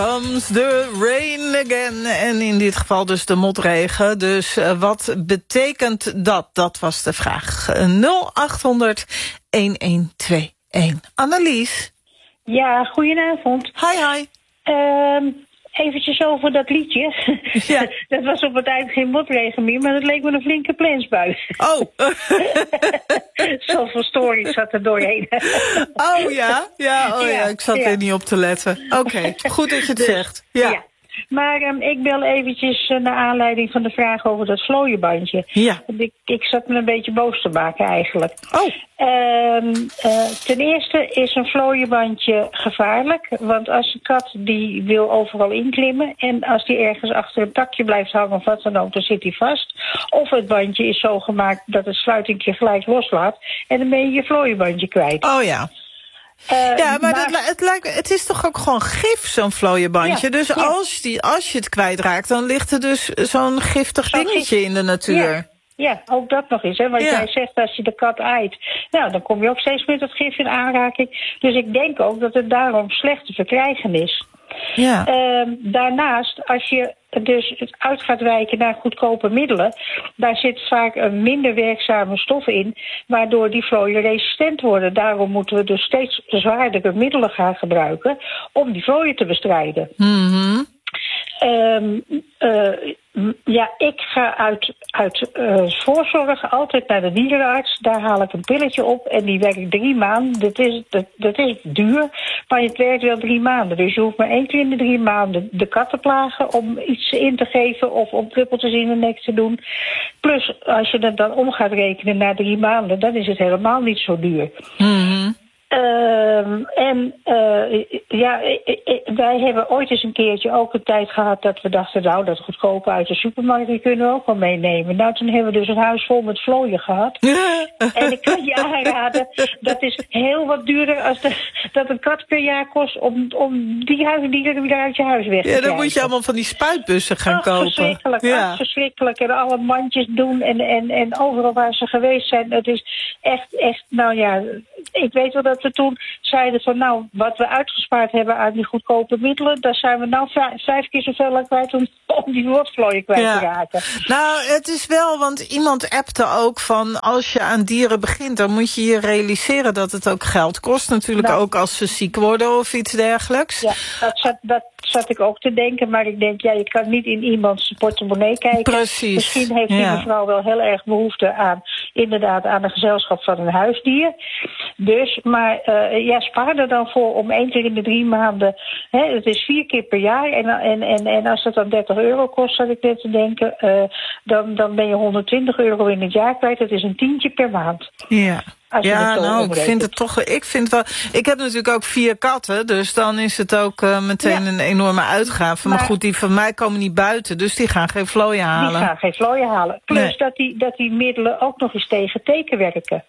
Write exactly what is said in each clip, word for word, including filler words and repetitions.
Comes the rain again. En in dit geval dus de motregen. Dus uh, wat betekent dat? Dat was de vraag. nul acht honderd elf Annelies? Ja, goedenavond. Hi, hi. Uh, eventjes over dat liedje. Ja. Dat was op het eind geen motregen meer, maar dat leek me een flinke plensbui. Oh. Zoveel stories zat er doorheen. Oh ja? Ja, oh, ja. ja. Ik zat ja. er niet op te letten. Oké, okay. Goed dat je het dus, zegt. Ja. ja. Maar um, ik bel eventjes uh, naar aanleiding van de vraag over dat vlooienbandje. Ja. Ik, ik zat me een beetje boos te maken eigenlijk. Oh. Um, uh, ten eerste is een vlooienbandje gevaarlijk. Want als een kat die wil overal inklimmen. En als die ergens achter een takje blijft hangen of wat dan ook, dan zit hij vast. Of het bandje is zo gemaakt dat het sluitingje gelijk loslaat. En dan ben je je vlooienbandje kwijt. Oh ja. Uh, ja, maar, maar dat, het, lijkt, het is toch ook gewoon gif, zo'n vlooienbandje? Ja, dus ja. Als, die, als je het kwijtraakt, dan ligt er dus zo'n giftig zo dingetje gif. in de natuur. Ja. Ja, ook dat nog eens. Hè? Want ja. jij zegt als je de kat aait, nou, dan kom je ook steeds met dat gif in aanraking. Dus ik denk ook dat het daarom slecht te verkrijgen is. Ja. Uh, daarnaast, als je dus het uit gaat wijken naar goedkope middelen, daar zit vaak een minder werkzame stof in, waardoor die vlooien resistent worden. Daarom moeten we dus steeds zwaardere middelen gaan gebruiken om die vlooien te bestrijden. Mm-hmm. Um, uh, ja, ik ga uit, uit uh, voorzorg altijd naar de dierenarts. Daar haal ik een pilletje op en die werkt drie maanden. Dat is, dat, dat is duur, maar het werkt wel drie maanden. Dus je hoeft maar één keer in de drie maanden de kat te plagen om iets in te geven of om druppeltjes in de nek te doen. Plus, als je dat dan om gaat rekenen na drie maanden, dan is het helemaal niet zo duur. Mm-hmm. Uh, en uh, ja, wij hebben ooit eens een keertje ook een tijd gehad dat we dachten, nou, dat goedkope uit de supermarkt, die kunnen we ook wel meenemen. Nou, toen hebben we dus een huis vol met vlooien gehad. En ik kan je aanraden, dat is heel wat duurder als de, dat een kat per jaar kost om, om die huisdieren weer uit je huis weg te krijgen. Ja, dan moet je allemaal van die spuitbussen gaan ach, kopen. Verschrikkelijk, ja. ach, verschrikkelijk. En alle mandjes doen en, en, en overal waar ze geweest zijn. Het is echt, echt, nou ja, ik weet wel dat we toen zeiden van nou, wat we uitgespaard hebben aan die goedkope middelen, daar zijn we nou vijf, vijf keer zoveel aan kwijt om, om die woordvlooien kwijt ja. te raken. Nou, het is wel, want iemand appte ook van als je aan dieren begint, dan moet je je realiseren dat het ook geld kost. Natuurlijk nou, ook als ze ziek worden of iets dergelijks. Ja, dat zat, dat zat ik ook te denken, maar ik denk, ja, je kan niet in iemands portemonnee kijken. Precies. Misschien heeft die ja. mevrouw wel heel erg behoefte aan, inderdaad, aan een gezelschap van een huisdier. Dus, maar uh, ja, spaar er dan voor om één keer in de drie maanden. Hè, het is vier keer per jaar. En, en, en, en als dat dan dertig euro kost, zat ik net te denken, uh, dan, dan ben je honderdtwintig euro in het jaar kwijt. Dat is een tientje per maand. Ja. Ja, nou, ik vind het toch. Ik vind wel. Ik heb natuurlijk ook vier katten, dus dan is het ook uh, meteen ja. een enorme uitgave. Maar, maar goed, die van mij komen niet buiten, dus die gaan geen vlooien halen. Die gaan geen vlooien halen. Plus nee. dat, die, dat die middelen ook nog eens tegen teken werken.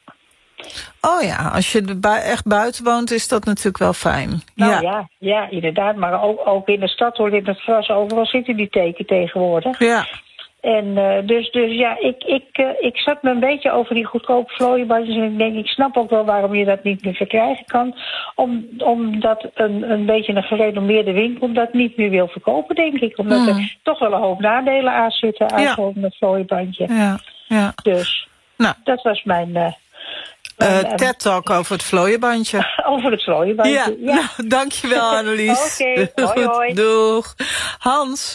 Oh ja, als je bu- echt buiten woont, is dat natuurlijk wel fijn. Nou ja, ja, ja inderdaad. Maar ook, ook in de stad hoor, in het gras, overal zitten die teken tegenwoordig. Ja. En uh, dus, dus ja, ik, ik, uh, ik zat me een beetje over die goedkope vlooienbandjes. En ik denk, ik snap ook wel waarom je dat niet meer verkrijgen kan. Om, omdat een, een beetje een gerenommeerde winkel dat niet meer wil verkopen, denk ik. Omdat mm. er toch wel een hoop nadelen aan zitten aan ja. zo'n vlooienbandje. Ja, ja. Dus, nou. dat was mijn... Uh, Uh, TED-talk over het vlooienbandje. Over het vlooienbandje, ja. ja. Nou, dankjewel, Annelies. Oké, okay. hoi, hoi. Doeg. Hans.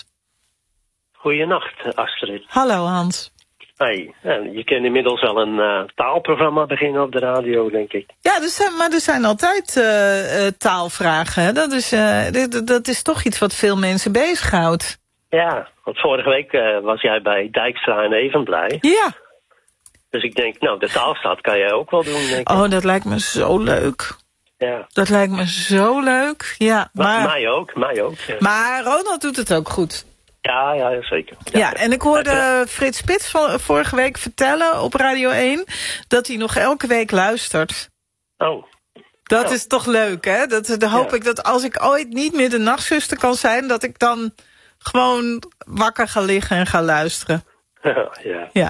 Goeienacht, Astrid. Hallo, Hans. Hey, je kan inmiddels al een uh, taalprogramma beginnen op de radio, denk ik. Ja, er zijn, maar er zijn altijd uh, uh, taalvragen. Hè? Dat, is, uh, dat, dat is toch iets wat veel mensen bezighoudt. Ja, want vorige week uh, was jij bij Dijkstra en Evenblij. Ja. Dus ik denk, nou, de taalstaat kan jij ook wel doen, denk ik. Oh, dat lijkt me zo leuk. Ja. Dat lijkt me zo leuk. Ja, maar... Mij ook, mij ook. Ja. Maar Ronald doet het ook goed. Ja, ja, zeker. Ja, ja en ik hoorde Frits Spits van vorige week vertellen op Radio één... dat hij nog elke week luistert. Oh. Dat oh. is toch leuk, hè? Dat, dan hoop ja. ik dat als ik ooit niet meer de nachtzuster kan zijn... dat ik dan gewoon wakker ga liggen en ga luisteren. Ja, ja. ja.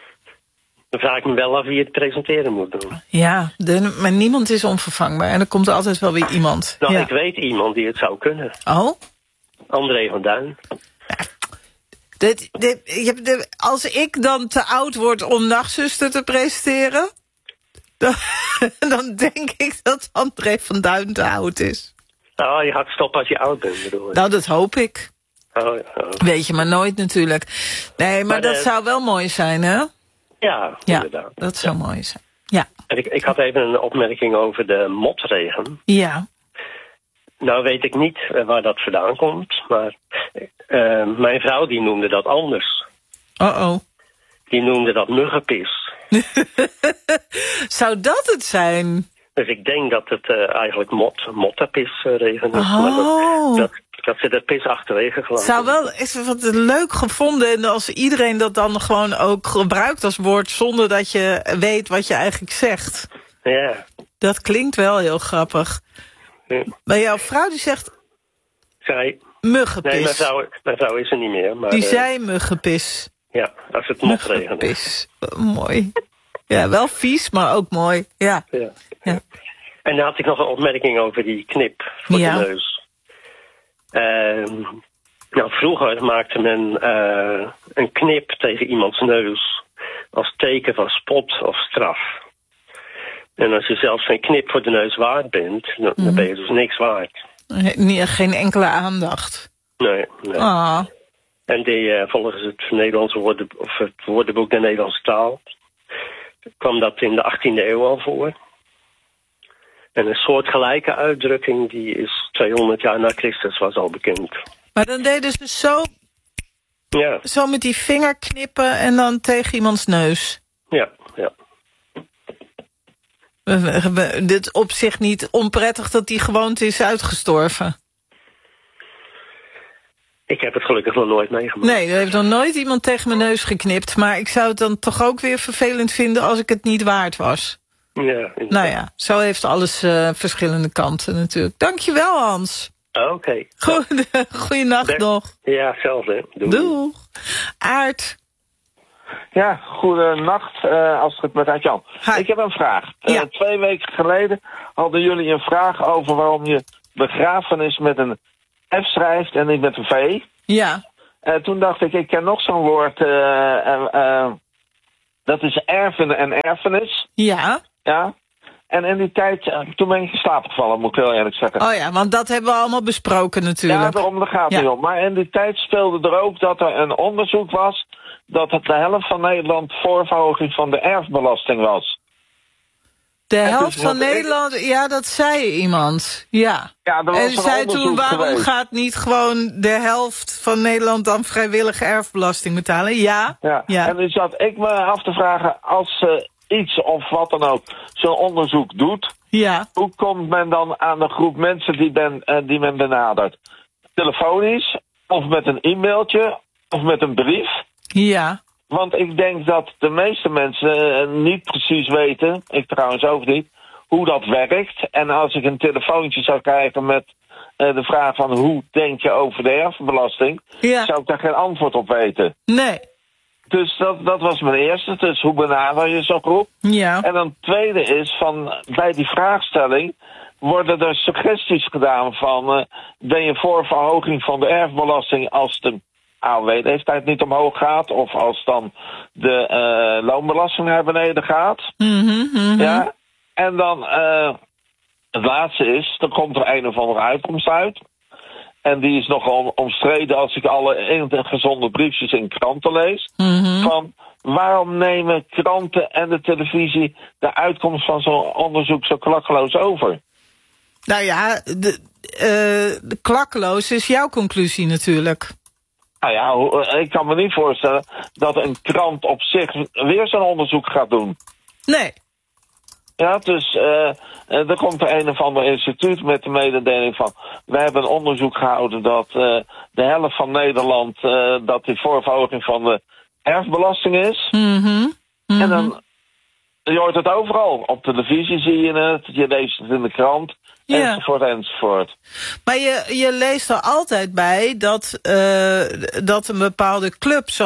Dan vraag ik me wel af wie het presenteren moet doen. Ja, de, maar niemand is onvervangbaar. En er komt altijd wel weer iemand. Nou, ja. ik weet iemand die het zou kunnen. Oh? André van Duin. Dit, dit, je, de, als ik dan te oud word om Nachtzuster te presenteren... Dan, dan denk ik dat André van Duin te oud is. Oh, je gaat stoppen als je oud bent, bedoel ik. Nou, dat hoop ik. Oh, oh. Weet je maar nooit natuurlijk. Nee, maar, maar dat de... zou wel mooi zijn, hè? Ja, ja inderdaad. Dat zou ja. mooi zijn. Ja. En ik, ik had even een opmerking over de motregen. Ja. Nou weet ik niet uh, waar dat vandaan komt, maar uh, mijn vrouw die noemde dat anders. Oh-oh. Die noemde dat muggenpis. Zou dat het zijn? Dus ik denk dat het uh, eigenlijk mot, mottenpisregen is. Oh. Maar dat, dat, dat ze er pis achterwege gelaten. Zou wel eens wat leuk gevonden. En als iedereen dat dan gewoon ook gebruikt als woord... zonder dat je weet wat je eigenlijk zegt. Ja. Dat klinkt wel heel grappig. Ja. Maar jouw vrouw die zegt... Zij... Muggenpis. Nee, mijn vrouw, mijn vrouw is er niet meer. Maar, die uh, zei muggenpis. Ja, als het motregen is. Mooi. Ja, wel vies, maar ook mooi. Ja. Ja. Ja. En dan had ik nog een opmerking over die knip voor ja. de neus. Uh, nou, vroeger maakte men uh, een knip tegen iemands neus als teken van spot of straf. En als je zelfs geen knip voor de neus waard bent, dan, mm. dan ben je dus niks waard. Nee, geen enkele aandacht. Nee, nee. Ah. En die, uh, volgens het Nederlandse woorden, of het woordenboek der Nederlandse taal kwam dat in de achttiende eeuw al voor. En een soortgelijke uitdrukking die is tweehonderd jaar na Christus was al bekend. Maar dan deden ze zo, ja. zo met die vinger knippen en dan tegen iemands neus. Ja, ja. Dit op zich niet onprettig dat die gewoonte is uitgestorven. Ik heb het gelukkig nog nooit meegemaakt. Nee, er heeft nog nooit iemand tegen mijn neus geknipt. Maar ik zou het dan toch ook weer vervelend vinden als ik het niet waard was. Ja, inderdaad. Nou ja, zo heeft alles uh, verschillende kanten natuurlijk. Dankjewel, Hans. Oké. Okay. Goeienacht nog. Ja, hetzelfde. Doei. Doeg. Aart. Ja, goedenacht, uh, Astrid met Aart-Jan. Ik heb een vraag. Uh, ja. Twee weken geleden hadden jullie een vraag over waarom je begrafenis met een F schrijft en niet met een V. Ja. Uh, toen dacht ik, ik ken nog zo'n woord, uh, uh, uh, dat is erven en erfenis. Ja. Ja. En in die tijd, uh, toen ben ik in slaap gevallen, moet ik heel eerlijk zeggen. Oh ja, want dat hebben we allemaal besproken natuurlijk. Ja, daarom daar gaat het ja. niet om. Maar in die tijd speelde er ook dat er een onderzoek was dat het de helft van Nederland voorverhoging van de erfbelasting was. De helft van Nederland, ik... ja, dat zei iemand. Ja. ja er was en zei toen, waarom geweest. gaat niet gewoon de helft van Nederland dan vrijwillige erfbelasting betalen? Ja. Ja, ja. En dus zat ik me af te vragen, als ze uh, iets of wat dan ook zo'n onderzoek doet, ja. hoe komt men dan aan de groep mensen die, ben, uh, die men benadert? Telefonisch, of met een e-mailtje, of met een brief? Ja. Want ik denk dat de meeste mensen uh, niet precies weten, ik trouwens ook niet, hoe dat werkt. En als ik een telefoontje zou krijgen met uh, de vraag van hoe denk je over de erfbelasting, ja. zou ik daar geen antwoord op weten. Nee. Dus dat, dat was mijn eerste. Dus hoe benader je zo'n groep? Ja. En dan tweede is van bij die vraagstelling worden er suggesties gedaan van uh, ben je voor verhoging van de erfbelasting als de A O W-leeftijd niet omhoog gaat of als dan de uh, loonbelasting naar beneden gaat. Mm-hmm, mm-hmm. Ja. En dan uh, het laatste is, dan komt er een of andere uitkomst uit. En die is nogal omstreden als ik alle gezonde briefjes in kranten lees. Mm-hmm. Van waarom nemen kranten en de televisie de uitkomst van zo'n onderzoek zo klakkeloos over? Nou ja, de, uh, de klakkeloos is jouw conclusie natuurlijk. Nou ja, ik kan me niet voorstellen dat een krant op zich weer zo'n onderzoek gaat doen. Nee. Ja, dus uh, er komt er een of ander instituut met de mededeling van we hebben een onderzoek gehouden dat uh, de helft van Nederland uh, dat die voorverhoging van de erfbelasting is. Mm-hmm. Mm-hmm. En dan, je hoort het overal. Op televisie zie je het, je leest het in de krant, ja. enzovoort, enzovoort. Maar je, je leest er altijd bij dat, uh, dat een bepaalde club zo